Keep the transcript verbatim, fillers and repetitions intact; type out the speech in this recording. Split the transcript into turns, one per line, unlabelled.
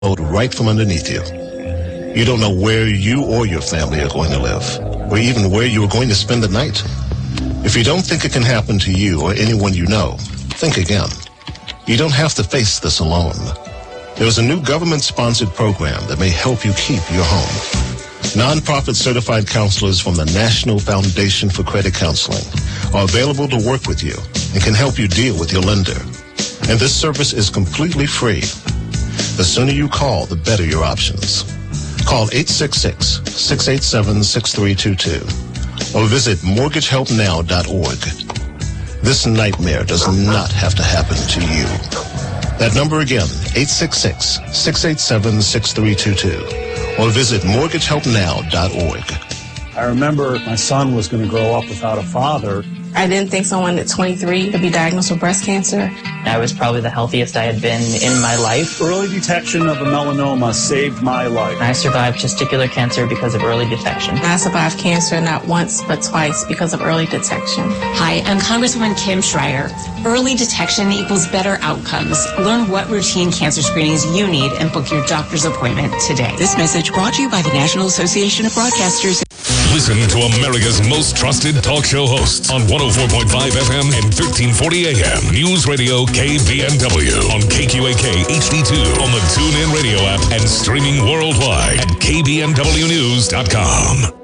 right from underneath you. You don't know where you or your family are going to live, or even where you are going to spend the night. If you don't think it can happen to you or anyone you know, think again. You don't have to face this alone. There is a new government-sponsored program that may help you keep your home. Nonprofit certified counselors from the National Foundation for Credit Counseling are available to work with you and can help you deal with your lender. And this service is completely free. The sooner you call, the better your options. Call eight six six, six eight seven, six three two two or visit mortgage help now dot org. This nightmare does not have to happen to you. That number again, eight six six, six eight seven, six three two two or visit mortgage help now dot org.
I remember my son was going to grow up without a father.
I didn't think someone at twenty-three could be diagnosed with breast cancer.
I was probably the healthiest I had been in my life.
Early detection of a melanoma saved my life.
I survived testicular cancer because of early detection.
I survived cancer not once but twice because of early detection.
Hi, I'm Congresswoman Kim Schreier. Early detection equals better outcomes. Learn what routine cancer screenings you need and book your doctor's appointment today.
This message brought to you by the National Association of Broadcasters.
Listen to America's most trusted talk show hosts on one oh four point five F M and thirteen forty A M. News Radio K B N W on K Q A K H D two on the TuneIn Radio app and streaming worldwide at K B N W news dot com.